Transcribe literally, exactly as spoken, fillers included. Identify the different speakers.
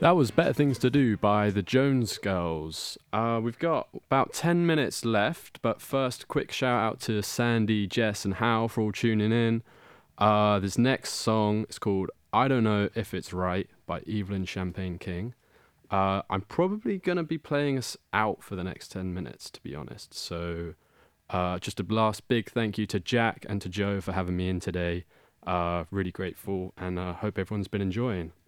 Speaker 1: That was Better Things to Do by the Jones Girls. Uh, we've got about ten minutes left, but first, quick shout out to Sandy, Jess, and Hal for all tuning in. Uh, this next song is called I Don't Know If It's Right by Evelyn Champagne King. Uh, I'm probably going to be playing us out for the next ten minutes, to be honest. So, uh, just a last big thank you to Jack and to Joe for having me in today. Uh, really grateful, and uh, hope everyone's been enjoying.